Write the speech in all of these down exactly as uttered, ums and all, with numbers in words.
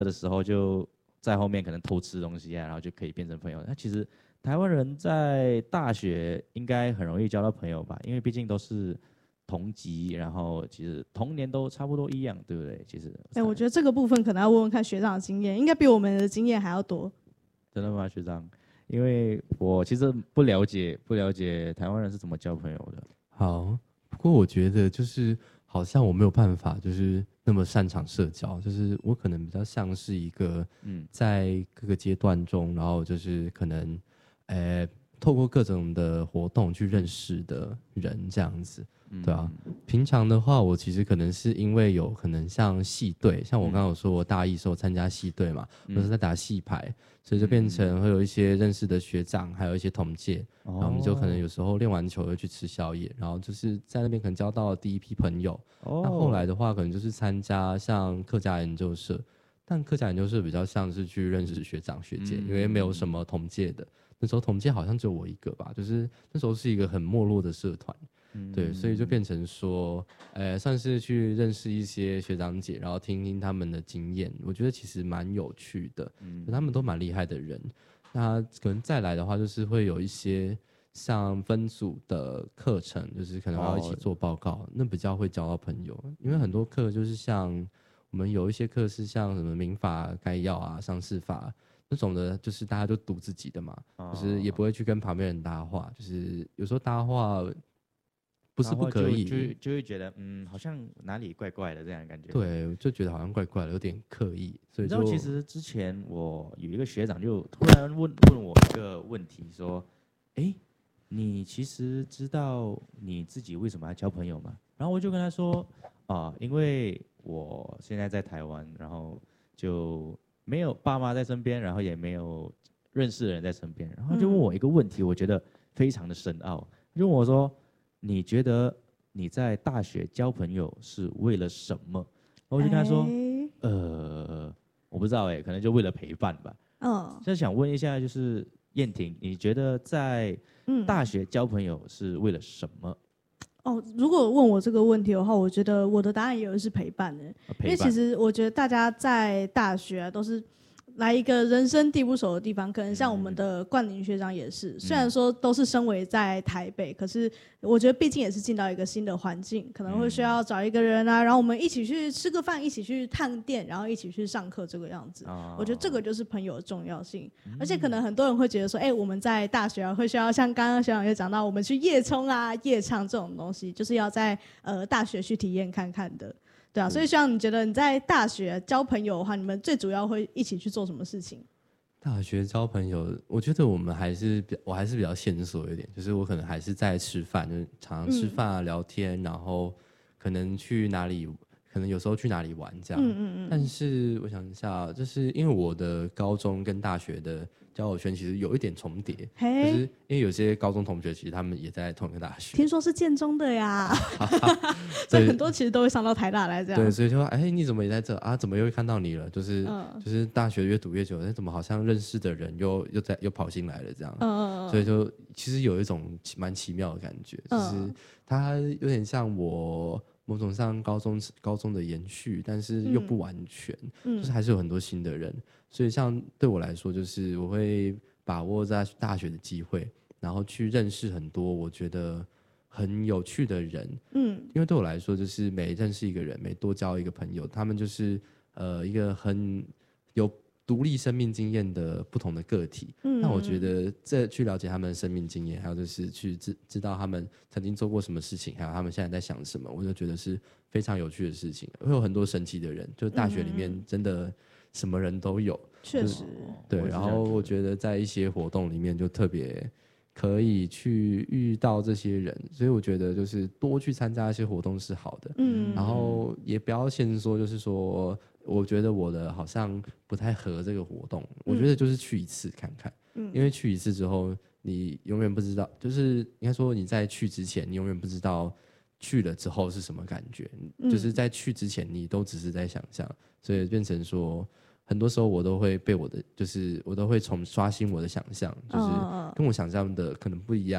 的时候就在后面可能偷吃东西啊，然后就可以变成朋友。那其实台湾人在大学应该很容易交到朋友吧，因为毕竟都是同级，然后其实童年都差不多一样，对不对？其实， 哎、欸，我觉得这个部分可能要问问看学长的经验，应该比我们的经验还要多。 真的吗，学长？因为我其实不了解，不了解台湾人是怎么交朋友的。 好，不过我觉得就是好像我没有办法，就是那么擅长社交，就是我可能比较像是一个，嗯，在各个阶段中，然后就是可能，呃，透过各种的活动去认识的人这样子。对啊，平常的话，我其实可能是因为有可能像系队，像我刚刚有说，我大一时候参加系队嘛，嗯、我是在打系排，所以就变成会有一些认识的学长，还有一些同届，嗯、然后我们就可能有时候练完球又去吃宵夜，然后就是在那边可能交到了第一批朋友。哦，那后来的话，可能就是参加像客家研究社，但客家研究社比较像是去认识学长学姐，嗯、因为没有什么同届的，那时候同届好像只有我一个吧，就是那时候是一个很没落的社团。对，所以就变成说，呃，算是去认识一些学长姐，然后听听他们的经验，我觉得其实蛮有趣的，嗯，他们都蛮厉害的人。那可能再来的话，就是会有一些像分组的课程，就是可能要一起做报告，哦、那比较会交到朋友，因为很多课就是像我们有一些课是像什么民法概要啊、商事法。那种的，就是大家就读自己的嘛，哦、就是也不会去跟旁边人搭话，就是有时候搭话。不是不可以， 就就就会觉得嗯，好像哪里怪怪的这样的感觉。 对，就觉得好像怪怪的，有点刻意。所以就你知道，其实之前我有一个学长就突然问问我一个问题，说：“哎，你其实知道你自己为什么要交朋友吗？”然后我就跟他说：“啊、呃，因为我现在在台湾，然后就没有爸妈在身边，然后也没有认识的人在身边。”然后就问我一个问题，我觉得非常的深奥，就问我说。你觉得你在大学交朋友是为了什么？然后我就跟他说，欸、呃，我不知道哎、欸，可能就为了陪伴吧。嗯，就想问一下，就是燕婷，你觉得在大学交朋友是为了什么？ 嗯、哦，如果问我这个问题的话，我觉得我的答案也是陪伴的、欸，因为其实我觉得大家在大学、啊、都是。来一个人生地不熟的地方，可能像我们的冠霖学长也是，嗯、虽然说都是身为在台北，可是我觉得毕竟也是进到一个新的环境，可能会需要找一个人啊，然后我们一起去吃个饭，一起去探店，然后一起去上课这个样子。哦、我觉得这个就是朋友的重要性，嗯、而且可能很多人会觉得说，哎、欸，我们在大学啊会需要像刚刚学长也讲到，我们去夜冲啊、夜唱这种东西，就是要在呃大学去体验看看的。对啊，所以希望你觉得你在大学交朋友的话，你们最主要会一起去做什么事情？ 大学交朋友，我觉得我们还是比我还是比较线索一点，就是我可能还是在吃饭，就是常常吃饭啊、嗯、聊天，然后可能去哪里，可能有时候去哪里玩这样。嗯嗯嗯。但是我想一下，就是因为我的高中跟大学的交友圈其实有一点重叠，就是因为有些高中同学其实他们也在同一个大学。 听说是建中的呀，所以很多其实都会上到台大来这样。 对，所以就说，哎，你怎么也在这啊？怎么又会看到你了？就是、嗯、就是大学越读越久，哎，怎么好像认识的人又又在又跑进来了这样？嗯嗯所以就其实有一种蛮奇妙的感觉，就是它有点像我。某种上高中高中的延续，但是又不完全，嗯、就是还是有很多新的人，所以像对我来说，就是我会把握在大学的机会，然后去认识很多我觉得很有趣的人，嗯，因为对我来说，就是每认识一个人，每多交一个朋友，他们就是呃一个很有独立生命经验的不同的个体，嗯，那我觉得这去了解他们的生命经验，还有就是去知知道他们曾经做过什么事情，还有他们现在在想什么，我就觉得是非常有趣的事情。会有很多神奇的人，就大学里面真的什么人都有， 确实， 对。然后我觉得在一些活动里面就特别可以去遇到这些人，所以我觉得就是多去参加一些活动是好的，嗯，然后也不要先说就是说。我觉得我的好像不太合这个活动，嗯、我觉得就是去一次看看，嗯、因为去一次之后，你永远不知道，就是应该说你在去之前，你永远不知道去了之后是什么感觉，嗯、就是在去之前你都只是在想象，所以变成说，很多时候我都会被我的，就是我都会重刷新我的想象，就是跟我想象的可能不一样，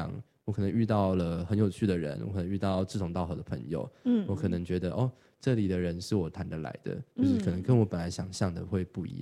我可能遇到了很有趣的人，我可能遇到志同道合的朋友，嗯，我可能觉得哦，这里的人是我谈得来的，就是可能跟我本来想象的会不一样。